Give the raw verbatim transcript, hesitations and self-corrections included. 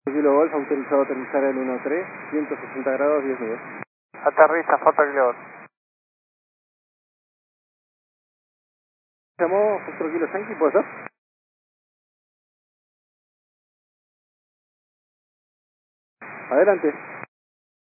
Kilo Golf, autorizado a aterrizar el uno tres, ciento sesenta grados, diez nudos. Aterriza, Foxtrot Kilo Golf. ¿Llamó Foxtrot Kilo Yankee, puede ser? Adelante.